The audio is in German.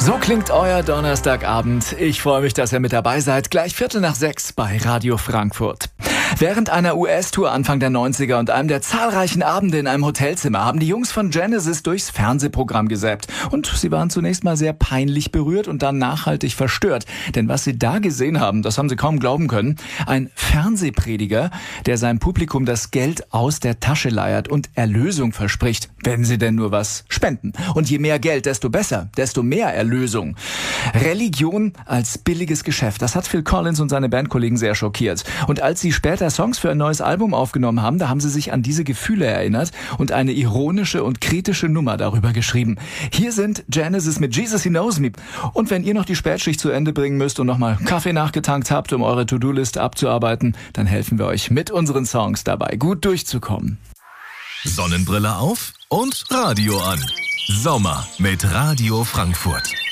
So klingt euer Donnerstagabend. Ich freue mich, dass ihr mit dabei seid. Gleich 5:45 bei Radio Frankfurt. Während einer US-Tour Anfang der 90er und einem der zahlreichen Abende in einem Hotelzimmer haben die Jungs von Genesis durchs Fernsehprogramm gesäppt. Und sie waren zunächst mal sehr peinlich berührt und dann nachhaltig verstört. Denn was sie da gesehen haben, das haben sie kaum glauben können. Ein Fernsehprediger, der seinem Publikum das Geld aus der Tasche leiert und Erlösung verspricht, wenn sie denn nur was spenden. Und je mehr Geld, desto besser, desto mehr Erlösung. Religion als billiges Geschäft, das hat Phil Collins und seine Bandkollegen sehr schockiert. Und als sie später Songs für ein neues Album aufgenommen haben, da haben sie sich an diese Gefühle erinnert und eine ironische und kritische Nummer darüber geschrieben. Hier sind Genesis mit Jesus He Knows Me. Und wenn ihr noch die Spätschicht zu Ende bringen müsst und nochmal Kaffee nachgetankt habt, um eure To-Do-Liste abzuarbeiten, dann helfen wir euch mit unseren Songs dabei, gut durchzukommen. Sonnenbrille auf und Radio an. Sommer mit Radio Frankfurt.